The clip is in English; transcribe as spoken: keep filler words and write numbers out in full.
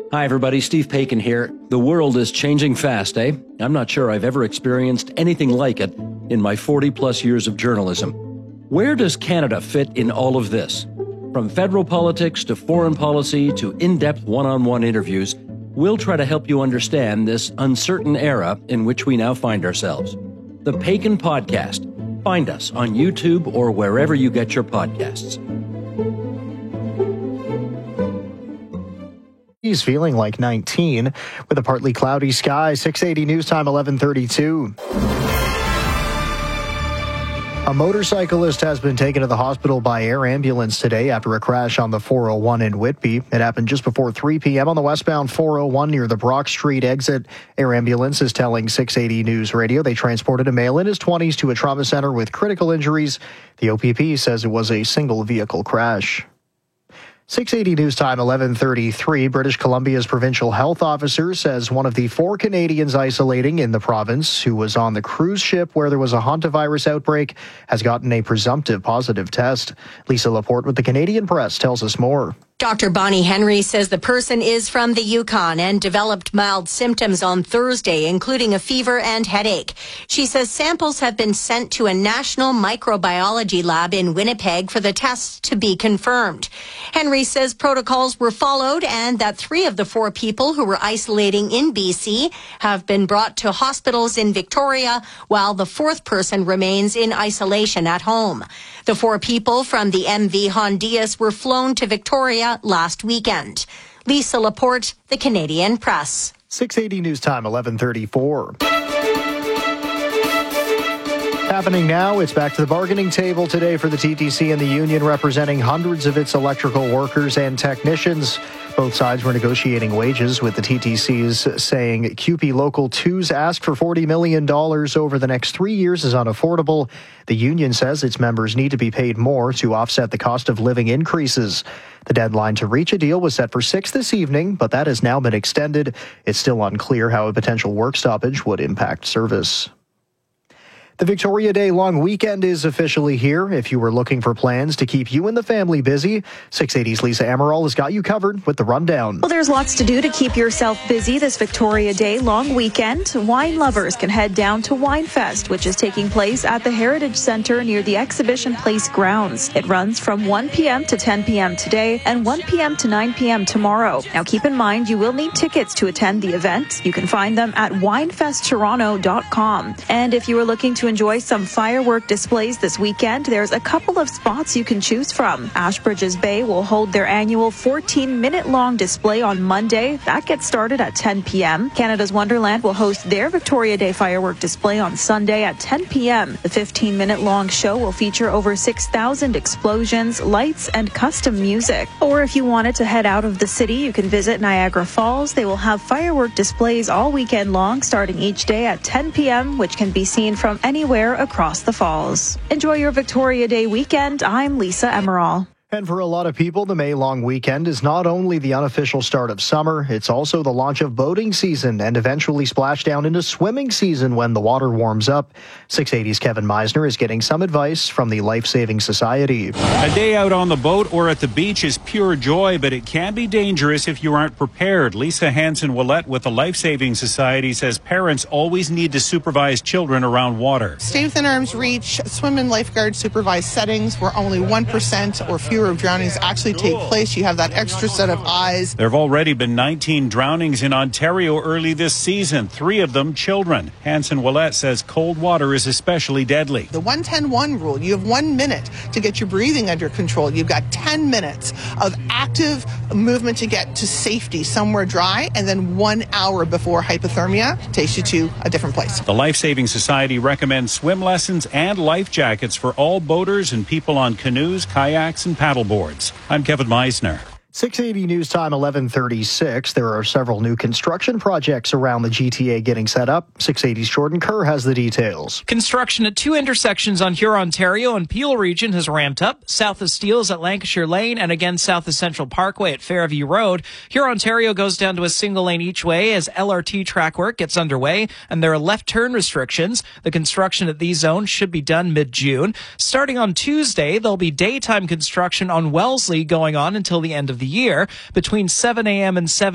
Hi, everybody. Steve Paikin here. The world is changing fast, eh? I'm not sure I've ever experienced anything like it in my forty-plus years of journalism. Where does Canada fit in all of this? From federal politics to foreign policy to in-depth one-on-one interviews, we'll try to help you understand this uncertain era in which we now find ourselves. The Paikin Podcast. Find us on YouTube or wherever you get your podcasts. He's feeling like nineteen with a partly cloudy sky. six eighty News Time, eleven thirty-two. A motorcyclist has been taken to the hospital by air ambulance today after a crash on the four oh one in Whitby. It happened just before three p.m. on the westbound four oh one near the Brock Street exit. Air ambulance is telling six eighty News Radio they transported a male in his twenties to a trauma center with critical injuries. The O P P says it was a single vehicle crash. six eighty News Time, eleven thirty-three. British Columbia's provincial health officer says one of the four Canadians isolating in the province who was on the cruise ship where there was a hantavirus outbreak has gotten a presumptive positive test. Lisa Laporte with the Canadian Press tells us more. Doctor Bonnie Henry says the person is from the Yukon and developed mild symptoms on Thursday, including a fever and headache. She says samples have been sent to a national microbiology lab in Winnipeg for the tests to be confirmed. Henry says protocols were followed and that three of the four people who were isolating in B C have been brought to hospitals in Victoria, while the fourth person remains in isolation at home. The four people from the M V Hondias were flown to Victoria last weekend. Lisa Laporte, the Canadian Press. six eighty News Time, eleven thirty-four. Happening now, it's back to the bargaining table today for the T T C and the union representing hundreds of its electrical workers and technicians. Both sides were negotiating wages, with the T T Cs saying C U P E Local two's ask for forty million dollars over the next three years is unaffordable. The union says its members need to be paid more to offset the cost of living increases. The deadline to reach a deal was set for six this evening, but that has now been extended. It's still unclear how a potential work stoppage would impact service. The Victoria Day long weekend is officially here. If you were looking for plans to keep you and the family busy, six eighty's Lisa Amaral has got you covered with the rundown. Well, there's lots to do to keep yourself busy this Victoria Day long weekend. Wine lovers can head down to Winefest, which is taking place at the Heritage Centre near the Exhibition Place grounds. It runs from one p.m. to ten p.m. today and one p.m. to nine p.m. tomorrow. Now, keep in mind, you will need tickets to attend the event. You can find them at winefest toronto dot com. And if you are looking to enjoy some firework displays this weekend, there's a couple of spots you can choose from. Ashbridges Bay will hold their annual fourteen minute long display on Monday. That gets started at ten p.m. Canada's Wonderland will host their Victoria Day firework display on Sunday at ten p.m. The fifteen minute long show will feature over six thousand explosions, lights, and custom music. Or if you wanted to head out of the city, you can visit Niagara Falls. They will have firework displays all weekend long, starting each day at ten p.m., which can be seen from anywhere across the falls. Enjoy your Victoria Day weekend. I'm Lisa Amaral. And for a lot of people, the May long weekend is not only the unofficial start of summer, it's also the launch of boating season and eventually splashdown into swimming season when the water warms up. six eighty's Kevin Meisner is getting some advice from the Life Saving Society. A day out on the boat or at the beach is pure joy, but it can be dangerous if you aren't prepared. Lisa Hansen-Willett with the Life Saving Society says parents always need to supervise children around water. Stay within arm's reach, swim in lifeguard supervised settings where only one percent or fewer of drownings actually take place. You have that extra set of eyes. There have already been nineteen drownings in Ontario early this season, three of them children. Hansen-Willett says cold water is especially deadly. The one ten one rule, you have one minute to get your breathing under control. You've got ten minutes of active movement to get to safety somewhere dry, and then one hour before hypothermia takes you to a different place. The Life Saving Society recommends swim lessons and life jackets for all boaters and people on canoes, kayaks, and paddle boards. I'm Kevin Meisner. six eighty News Time, eleven thirty-six. There are several new construction projects around the G T A getting set up. six eighty's Jordan Kerr has the details. Construction at two intersections on Huron-Ontario and Peel region has ramped up. South of Steeles at Lancashire Lane and again south of Central Parkway at Fairview Road. Huron-Ontario goes down to a single lane each way as L R T track work gets underway, and there are left turn restrictions. The construction at these zones should be done mid-June. Starting on Tuesday, there'll be daytime construction on Wellesley going on until the end of the year between seven a.m. and seven